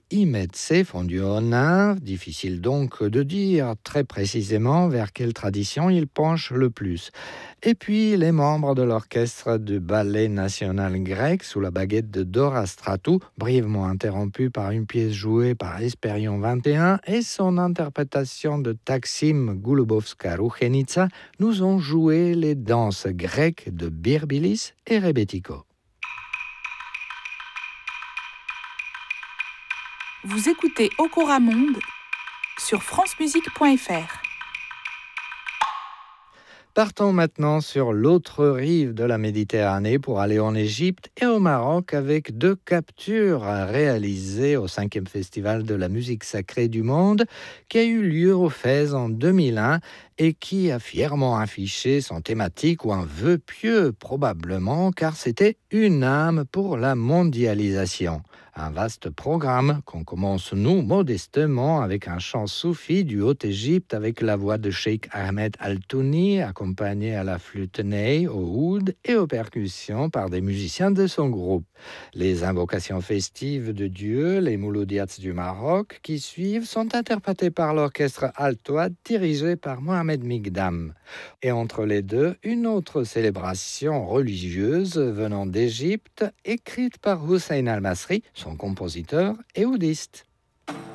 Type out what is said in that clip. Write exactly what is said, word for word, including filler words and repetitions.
Imetse fondu en un. Difficile donc de dire très précisément vers quelle tradition il penche le plus. Et puis les membres de l'orchestre du ballet national grec sous la baguette de Dora Stratou, brièvement interrompue par une pièce jouée par Hespérion vingt et un et son interprétation de Taksim Gulubovska-Ruchenica, nous ont joué les danses grecques de Birbilis et Rebetiko. Vous écoutez Okora Monde sur francemusique point f r. Partons maintenant sur l'autre rive de la Méditerranée pour aller en Égypte et au Maroc avec deux captures réalisées au cinquième Festival de la musique sacrée du monde qui a eu lieu au Fès en deux mille un et qui a fièrement affiché son thématique ou un vœu pieux probablement car c'était une âme pour la mondialisation. Un vaste programme qu'on commence nous modestement avec un chant soufi du Haut-Égypte avec la voix de Cheikh Ahmed Al-Touni accompagné à la flûte ney, au oud et aux percussions par des musiciens de son groupe. Les invocations festives de Dieu, les Mouloudiats du Maroc qui suivent sont interprétées par l'orchestre Altoad dirigé par Mohamed Migdam. Et entre les deux, une autre célébration religieuse venant d'Égypte écrite par Hussein Al-Masri, son compositeur et oudiste.